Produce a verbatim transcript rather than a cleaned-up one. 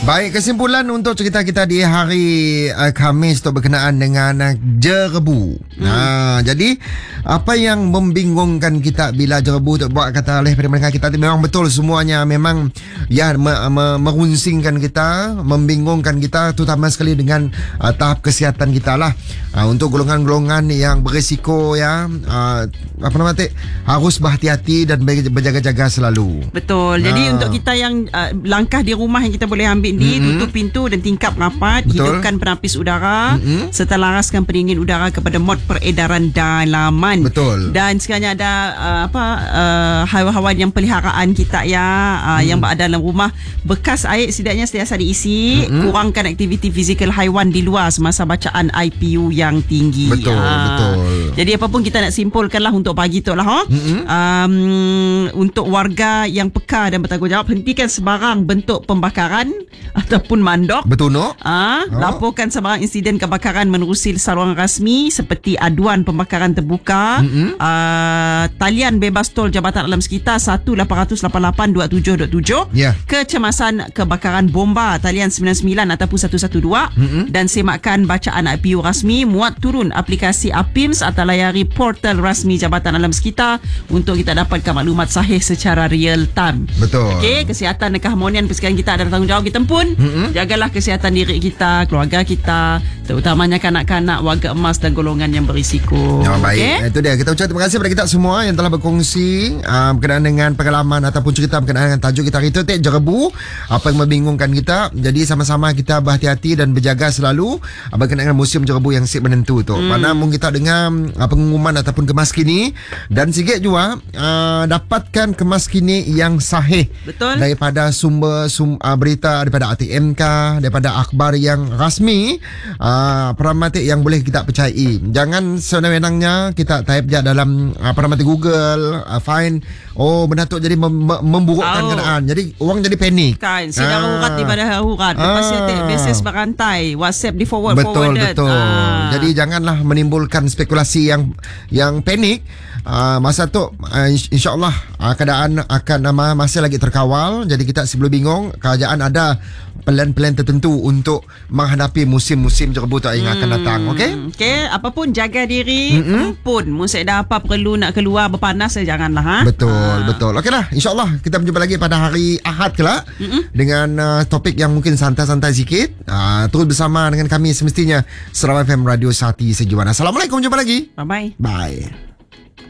Baik, kesimpulan untuk cerita kita di hari uh, Khamis tu berkenaan dengan uh, jerebu. Hmm. Nah, jadi apa yang membingungkan kita bila jerebu tu buat kata oleh pendengar kita tu memang betul semuanya memang ya me, me, merunsingkan kita, membingungkan kita terutama sekali dengan uh, tahap kesihatan kita lah. Uh, untuk golongan-golongan yang berisiko ya uh, apa nama tu harus berhati-hati dan berjaga-jaga selalu. Betul. Jadi nah. untuk kita yang uh, langkah di rumah yang kita boleh ambil ni, mm-hmm. tutup pintu dan tingkap rapat, betul. Hidupkan penapis udara, mm-hmm. serta laraskan pendingin udara kepada mod peredaran dalaman. Betul. Dan sekiranya ada uh, apa uh, haiwan-haiwan yang peliharaan kita ya uh, mm. yang berada dalam rumah, bekas air setidaknya sentiasa diisi, mm-hmm. kurangkan aktiviti fizikal haiwan di luar semasa bacaan I P U yang tinggi. Betul, uh, betul. Jadi apa pun kita nak simpulkanlah untuk pagi tu lah, ha? Mm-hmm. Um, untuk warga yang peka dan bertanggungjawab, hentikan sebarang bentuk pembakaran ataupun mandok. Betul, no? Ah, oh. Laporkan sebarang insiden kebakaran menerusi saluran rasmi seperti aduan pembakaran terbuka, mm-hmm. uh, talian bebas tol Jabatan Alam Sekitar satu lapan lapan lapan dua tujuh dua tujuh, yeah. Kecemasan kebakaran bomba talian sembilan sembilan ataupun satu satu dua, mm-hmm. dan semakkan bacaan I P U rasmi, muat turun aplikasi A P I M S atau layari portal rasmi Jabatan Alam Sekitar untuk kita dapatkan maklumat sahih secara real time. Betul. Okey, kesihatan dan keharmonian persekutuan kita ada tanggungjawab kita pun. Mm-hmm. Jagalah kesihatan diri kita, keluarga kita, terutamanya kanak-kanak, warga emas dan golongan yang berisiko. Ya, baik. Okay? Itu dia. Kita ucap terima kasih kepada kita semua yang telah berkongsi uh, berkenaan dengan pengalaman ataupun cerita berkenaan dengan tajuk kita hari itu, Tek Jerebu. Apa yang membingungkan kita. Jadi sama-sama kita berhati-hati dan berjaga selalu uh, berkenaan dengan musim jerebu yang siap menentu tu. Hmm. Mana mungkin kita dengar uh, pengumuman ataupun kemas kini, dan sikit juga uh, dapatkan kemas kini yang sahih. Betul. Daripada sumber sum, uh, berita daripada A T M K, daripada akhbar yang rasmi, uh, peramatik yang boleh kita percayai. Jangan sewenang-wenangnya kita type je dalam uh, peramatik Google, uh, find, oh benda tu jadi mem- memburukkan oh. keadaan. Jadi orang jadi panik. Kan, sidang ah. urat daripada urat. Lepas ah. dia basis berantai, WhatsApp di forward betul, forwarded. Betul, betul. Ah. Jadi janganlah menimbulkan spekulasi yang yang panik. Uh, masa tu uh, insya-Allah uh, keadaan akan uh, masih lagi terkawal. Jadi kita sebelum bingung, kerajaan ada plan-plan tertentu untuk menghadapi musim-musim jerebu tu yang hmm. akan datang. Okey? Okey, apapun jaga diri, mm-hmm. pun musik dah apa perlu nak keluar berpanas janganlah, ha. Betul, ha. betul. Okeylah, insya-Allah kita berjumpa lagi pada hari Ahad kelak, mm-hmm. dengan uh, topik yang mungkin santai-santai sikit. Uh, terus bersama dengan kami semestinya Sarawak F M Radio Sati Sejuana. Assalamualaikum, jumpa lagi. Bye-bye. Bye.